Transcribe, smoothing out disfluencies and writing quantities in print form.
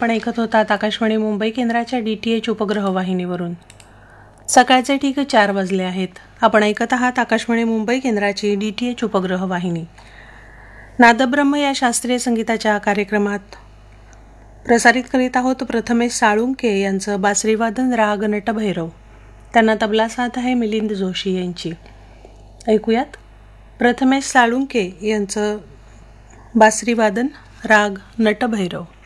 आपण ऐकत होतात आकाशवाणी मुंबई केंद्राच्या DTH उपग्रह वाहिनीवरून. सकाळचे ठीक 4 वाजले आहेत. आपण ऐकत आहात आकाशवाणी मुंबई केंद्राची DTH उपग्रह वाहिनी. नादब्रह्म या शास्त्रीय संगीताच्या कार्यक्रमात प्रसारित करीत आहोत प्रथमेश साळुंके यांचं बासरीवादन राग नटभैरव. त्यांना तबला साथ आहे मिलिंद जोशी यांची. ऐकूयात प्रथमेश साळुंके यांचं बासरीवादन राग नटभैरव.